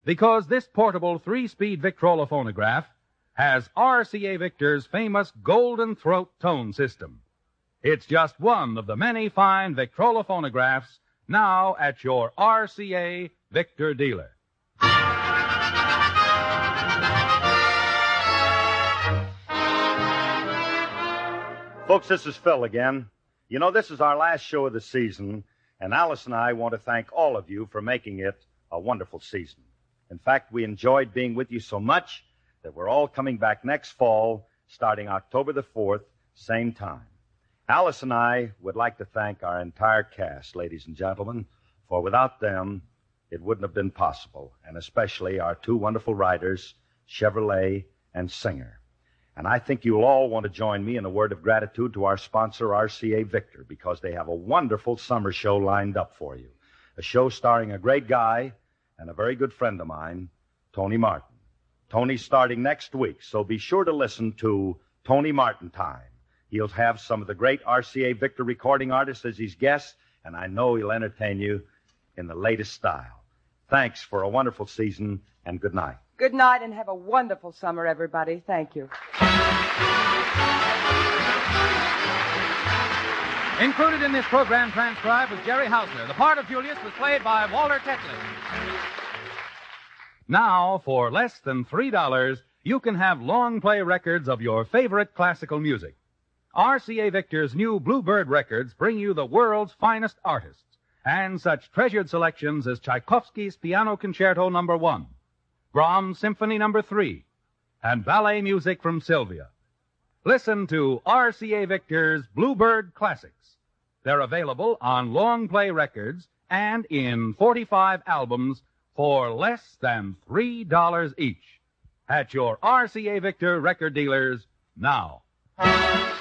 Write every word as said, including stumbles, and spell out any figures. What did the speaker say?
Because this portable three-speed Victrola phonograph has R C A Victor's famous Golden Throat tone system. It's just one of the many fine Victrola phonographs now at your R C A Victor dealer. Folks, this is Phil again. You know, this is our last show of the season, and Alice and I want to thank all of you for making it a wonderful season. In fact, we enjoyed being with you so much that we're all coming back next fall, starting October the fourth, same time. Alice and I would like to thank our entire cast, ladies and gentlemen, for without them, it wouldn't have been possible, and especially our two wonderful writers, Chevrolet and Singer. And I think you'll all want to join me in a word of gratitude to our sponsor, R C A Victor, because they have a wonderful summer show lined up for you. A show starring a great guy and a very good friend of mine, Tony Martin. Tony's starting next week, so be sure to listen to Tony Martin Time. He'll have some of the great R C A Victor recording artists as his guests, and I know he'll entertain you in the latest style. Thanks for a wonderful season, and good night. Good night, and have a wonderful summer, everybody. Thank you. Included in this program transcribed was Jerry Hausner. The part of Julius was played by Walter Tetley. Now, for less than three dollars, you can have long-play records of your favorite classical music. R C A Victor's new Bluebird records bring you the world's finest artists and such treasured selections as Tchaikovsky's Piano Concerto Number One, Brahms' Symphony Number Three, and ballet music from Sylvia. Listen to R C A Victor's Bluebird Classics. They're available on long-play records and in forty-five albums for less than three dollars each at your R C A Victor record dealers now.